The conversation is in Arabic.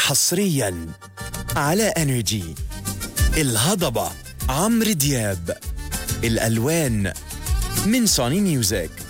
حصرياً على انرجي. الهضبة عمرو دياب، الألوان من سوني ميوزك.